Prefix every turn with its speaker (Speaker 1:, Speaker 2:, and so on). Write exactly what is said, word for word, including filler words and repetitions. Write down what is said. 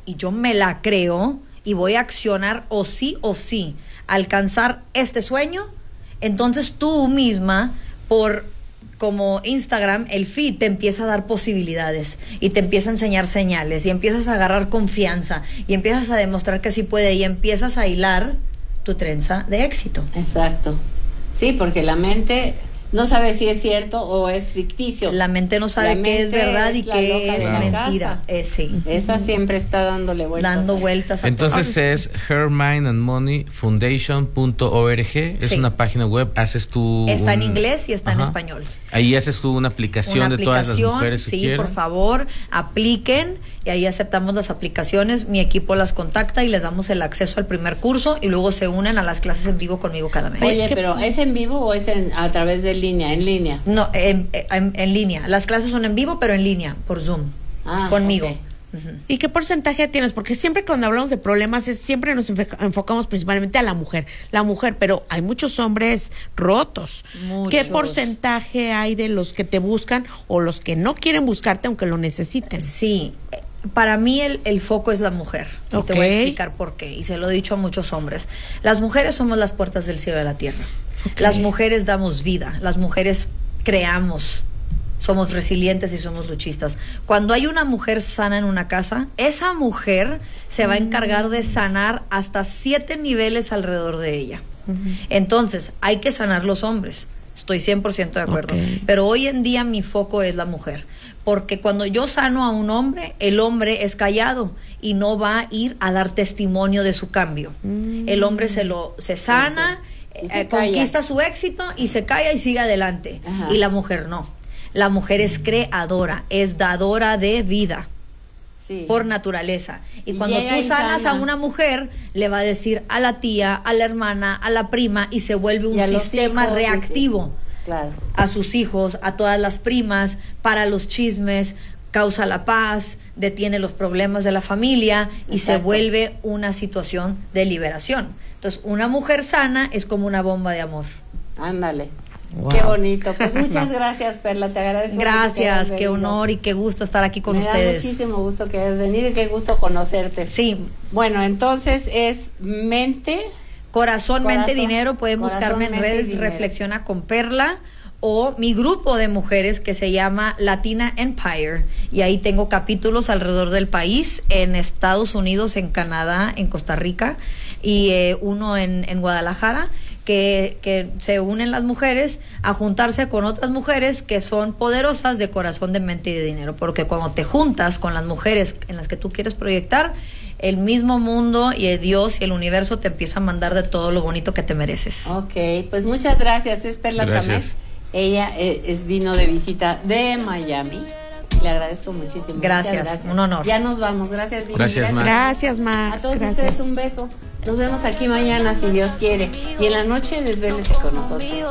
Speaker 1: y yo me la creo y voy a accionar o sí o sí alcanzar este sueño, entonces tú misma, por como Instagram, el feed te empieza a dar posibilidades y te empieza a enseñar señales y empiezas a agarrar confianza y empiezas a demostrar que sí puede y empiezas a hilar tu trenza de éxito.
Speaker 2: Exacto. Sí, porque la mente no sabe si es cierto o es ficticio.
Speaker 1: La mente no sabe qué es verdad y qué es mentira. Eh, sí.
Speaker 2: Esa siempre está dándole vueltas.
Speaker 1: Dando vueltas. A
Speaker 3: Entonces
Speaker 1: todo.
Speaker 3: es her mind and money foundation punto org. Es
Speaker 1: Sí.
Speaker 3: una página web. Haces tú.
Speaker 1: Está en
Speaker 3: un-
Speaker 1: inglés y está
Speaker 3: Ajá.
Speaker 1: en español.
Speaker 3: Ahí haces tú una aplicación,
Speaker 1: Una
Speaker 3: de todas las
Speaker 1: aplicación,
Speaker 3: mujeres que
Speaker 1: sí,
Speaker 3: quieran.
Speaker 1: por favor, apliquen y ahí aceptamos las aplicaciones. Mi equipo las contacta y les damos el acceso al primer curso y luego se unen a las clases en vivo conmigo cada mes.
Speaker 2: Oye, pero ¿es en vivo o es en, a través de línea? En línea.
Speaker 1: No, en, en, en línea. Las clases son en vivo, pero en línea, por Zoom,
Speaker 2: Ah,
Speaker 1: conmigo.
Speaker 2: ok.
Speaker 1: Ujú.
Speaker 4: ¿Y qué porcentaje tienes? Porque siempre cuando hablamos de problemas es siempre nos enfe- enfocamos principalmente a la mujer, la mujer, pero hay muchos hombres rotos.
Speaker 1: Muchos.
Speaker 4: ¿Qué porcentaje hay de los que te buscan o los que no quieren buscarte aunque lo necesiten?
Speaker 1: Sí, eh, para mí el, el foco es la mujer. Y
Speaker 4: Ok.
Speaker 1: te voy a explicar por qué. Y se lo he dicho a muchos hombres. Las mujeres somos las puertas del cielo y de la tierra.
Speaker 4: Ok.
Speaker 1: Las mujeres damos vida. Las mujeres creamos. Somos resilientes y somos luchistas. Cuando hay una mujer sana en una casa, esa mujer se va a encargar de sanar hasta siete niveles alrededor de ella. Entonces, hay que sanar los hombres. Estoy cien por ciento de acuerdo.
Speaker 4: Ok.
Speaker 1: Pero hoy en día mi foco es la mujer. Porque cuando yo sano a un hombre, el hombre es callado y no va a ir a dar testimonio de su cambio. El hombre se lo se sana,
Speaker 2: Y se
Speaker 1: eh,
Speaker 2: calla.
Speaker 1: conquista su éxito y se calla y sigue adelante.
Speaker 2: Ajá.
Speaker 1: Y la mujer no. La mujer es creadora, es dadora de vida
Speaker 2: Sí.
Speaker 1: por naturaleza. Y
Speaker 2: Y
Speaker 1: cuando
Speaker 2: llega
Speaker 1: tú
Speaker 2: y
Speaker 1: sanas
Speaker 2: sana.
Speaker 1: a una mujer, le va a decir a la tía, a la hermana, a la prima y se vuelve un
Speaker 2: Y a los
Speaker 1: sistema
Speaker 2: hijos,
Speaker 1: reactivo
Speaker 2: sí, sí. Claro.
Speaker 1: a sus hijos, a todas las primas, para los chismes, causa la paz, detiene los problemas de la familia y se
Speaker 2: Exacto.
Speaker 1: vuelve una situación de liberación. Entonces, una mujer sana es como una bomba de amor.
Speaker 2: Ándale.
Speaker 4: Wow.
Speaker 2: Qué bonito. Pues muchas gracias, Perla. Te agradezco. mucho que
Speaker 1: Gracias,
Speaker 2: hayas
Speaker 1: qué
Speaker 2: venido.
Speaker 1: honor y qué gusto estar aquí con
Speaker 2: Me
Speaker 1: ustedes.
Speaker 2: da muchísimo gusto que hayas venido y qué gusto conocerte.
Speaker 1: Sí,
Speaker 2: Bueno, entonces es mente.
Speaker 1: Corazón, Mente,
Speaker 2: Corazón,
Speaker 1: Dinero, pueden
Speaker 2: Corazón,
Speaker 1: buscarme en
Speaker 2: Mente y
Speaker 1: redes
Speaker 2: Dinero.
Speaker 1: Reflexiona con Perla o mi grupo de mujeres que se llama Latina Empire y ahí tengo capítulos alrededor del país, en Estados Unidos, en Canadá, en Costa Rica y eh, uno en, en Guadalajara. Que, que se unen las mujeres a juntarse con otras mujeres que son poderosas de corazón, de mente y de dinero, porque cuando te juntas con las mujeres en las que tú quieres proyectar, el mismo mundo y el Dios y el universo te empieza a mandar de todo lo bonito que te mereces.
Speaker 2: Ok, pues muchas gracias. Es Perla
Speaker 3: Gracias.
Speaker 2: Tamés. Ella eh, es, vino de visita de Miami. Le agradezco muchísimo.
Speaker 1: Gracias,
Speaker 2: Muchas
Speaker 1: un honor.
Speaker 2: Ya nos vamos. Gracias, Vini.
Speaker 3: Gracias, Max.
Speaker 4: Gracias,
Speaker 2: A
Speaker 4: Max.
Speaker 2: todos
Speaker 4: Gracias.
Speaker 2: ustedes un beso. Nos vemos aquí mañana si Dios quiere. Y en la noche desvélese con nosotros.